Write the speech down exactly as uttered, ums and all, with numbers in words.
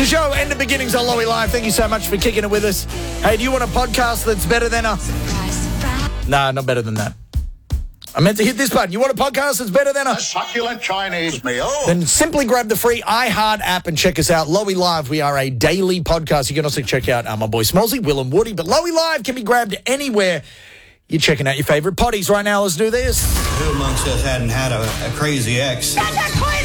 show, End of Beginnings on Lowy Live. Thank you so much for kicking it with us. Hey, do you want a podcast that's better than a... Nah, not better than that. I meant to hit this button. You want a podcast that's better than a... A succulent Chinese meal? Then simply grab the free iHeart app and check us out. Lowy Live, we are a daily podcast. You can also check out uh, my boy Smallsy, Will and Woody. But Lowy Live can be grabbed anywhere you're checking out your favourite potties right now. Let's do this. Who amongst us hadn't had a, a crazy ex? That's a